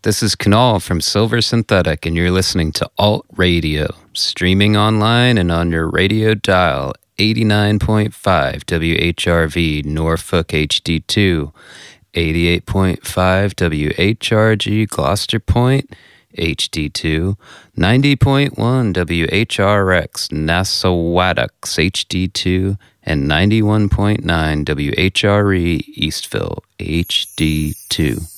This is Kunal from Silver Synthetic, and you're listening to Alt Radio, streaming online and on your radio dial, 89.5 WHRV Norfolk HD2, 88.5 WHRG Gloucester Point HD2, 90.1 WHRX Nassauattux HD2, and 91.9 WHRE Eastville HD2.